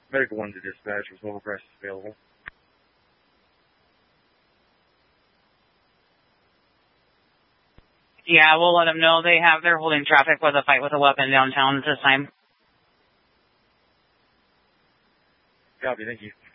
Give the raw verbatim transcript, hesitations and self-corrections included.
Medical one to dispatch with mobile crisis available. Yeah, we'll let them know they have, they're holding traffic with a fight with a weapon downtown at this time. Copy, thank you.